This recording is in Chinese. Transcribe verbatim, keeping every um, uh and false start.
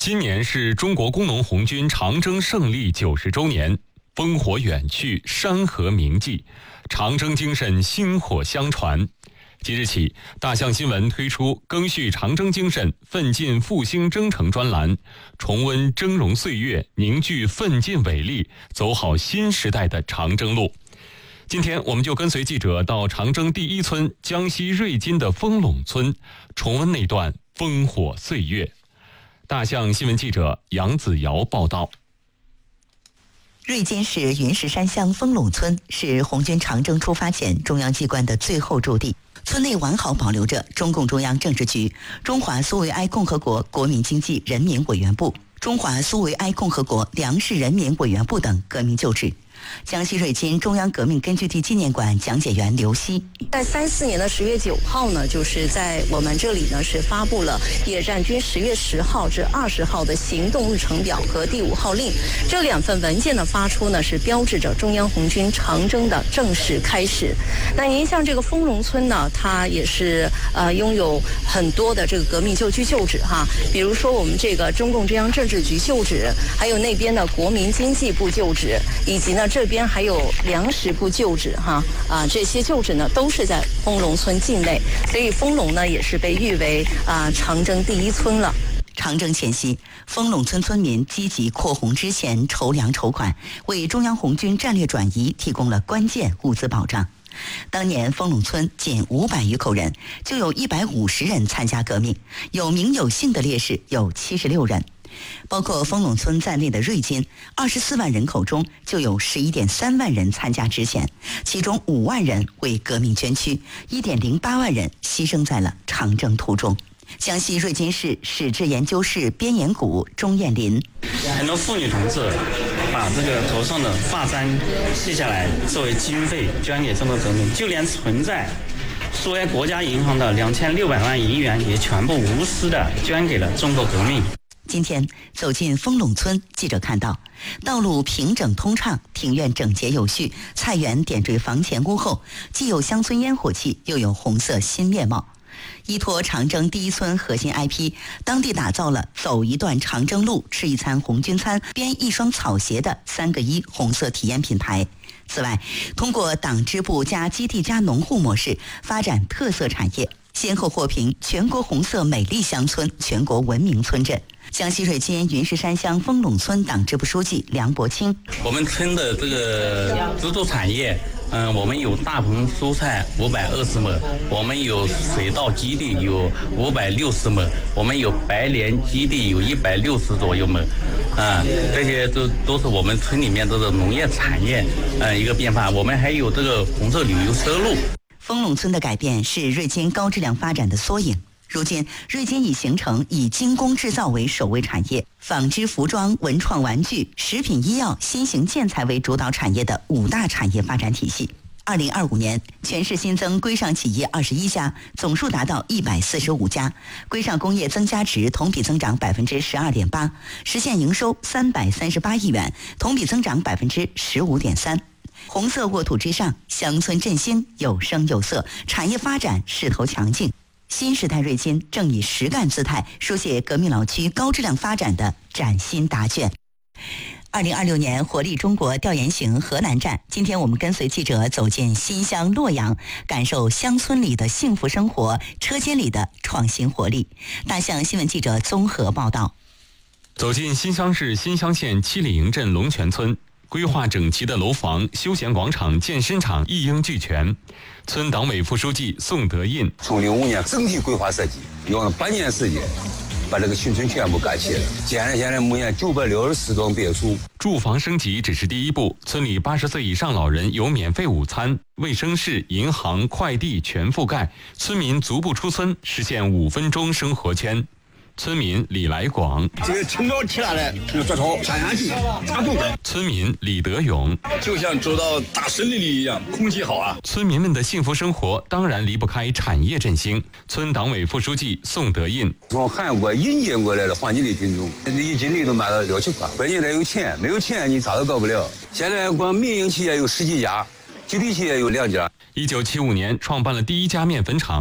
今年是中国工农红军长征胜利九十周年，烽火远去，山河铭记，长征精神薪火相传。即日起，大象新闻推出赓续长征精神、奋进复兴征程专栏，重温峥嵘岁月，凝聚奋进伟力，走好新时代的长征路。今天，我们就跟随记者到长征第一村江西瑞金的丰陇村，重温那段烽火岁月。大象新闻记者杨子瑶报道。 瑞金市云石山乡丰陇村是红军长征出发前中央机关的最后驻地，村内完好保留着中共中央政治局、中华苏维埃共和国国民经济人民委员部、中华苏维埃共和国粮食人民委员部等革命旧址。江西瑞金中央革命根据地纪念馆讲解员刘希， 在三四年的十月九号呢，就是在我们这里呢是发布了野战军十月十号至二十号的行动日程表和第五号令，这两份文件的发出呢是标志着中央红军长征的正式开始。那您像这个丰陇村呢，它也是呃拥有很多的这个革命旧区旧址哈，比如说我们这个中共中央政治局旧址，还有那边的国民经济部旧址，以及呢这边还有粮食部旧址哈啊，这些旧址呢都是在丰陇村境内，所以丰陇呢也是被誉为啊长征第一村了。 长征前夕，丰陇村村民积极扩红支钱、筹粮筹款，为中央红军战略转移提供了关键物资保障。当年丰陇村仅五百余口人，就有一百五十人参加革命，有名有姓的烈士有七十六人。包括丰陇村在内的瑞金，二十四万人口中就有十一点三万人参加支钱，其中五万人为革命捐躯，一点零八万人牺牲在了长征途中。江西瑞金市史志研究室编研股钟艳林， 很多妇女同志把这个头上的发簪卸下来作为经费捐给中国革命，就连存在苏维埃国家银行的两千六百万银元也全部无私的捐给了中国革命。 今天走进丰陇村，记者看到道路平整通畅，庭院整洁有序，菜园点缀房前屋后，既有乡村烟火气，又有红色新面貌。依托长征第一村核心 I P， 当地打造了走一段长征路，吃一餐红军餐，编一双草鞋的三个一红色体验品牌。此外，通过党支部加基地加农户模式发展特色产业，先后获评全国红色美丽乡村、全国文明村镇。江西瑞金云石山乡丰陇村党支部书记梁伯清， 我们村的这个支柱产业，嗯，我们有大棚蔬菜五百二十亩，我们有水稻基地有五百六十亩，我们有白莲基地有一百六十左右亩，啊、嗯，这些都都是我们村里面这个农业产业，嗯，一个变化。我们还有这个红色旅游收入。 丰陇村的改变是瑞金高质量发展的缩影。如今，瑞金已形成以精工制造为首位产业，纺织服装、文创玩具、食品医药、新型建材为主导产业的五大产业发展体系。二零二五年，全市新增规上企业二十一家，总数达到一百四十五家，规上工业增加值同比增长百分之十二点八，实现营收三百三十八亿元，同比增长百分之十五点三。红色沃土之上，乡村振兴有声有色，产业发展势头强劲。新时代瑞金正以实干姿态书写革命老区高质量发展的崭新答卷。二零二六年活力中国调研行河南站，今天我们跟随记者走进新乡洛阳，感受乡村里的幸福生活，车间里的创新活力。大象新闻记者综合报道。 走进新乡市新乡县七里营镇龙泉村，规划整齐的楼房、休闲广场、健身场一应俱全。村党委副书记宋德印， 从零五年整体规划设计，用了半年时间，把这个新村全部盖起来了，建了现在目前九百六十四幢别墅。 住房升级只是第一步，村里八十岁以上老人有免费午餐，卫生室、银行、快递全覆盖，村民足不出村，实现五分钟生活圈。村民李来广， 这个青岛起来了，就这头山下去，插不开。 村民李德勇， 就像走到大森林里一样，空气好啊。 村民们的幸福生活当然离不开产业振兴。村党委副书记宋德印， 从韩国引进过来的黄金梨品种，一斤梨都卖到六七块。关键得有钱，没有钱你啥都搞不了。现在光民营企业有十几家，集体企业有两家。 一九七五年创办了第一家面粉厂。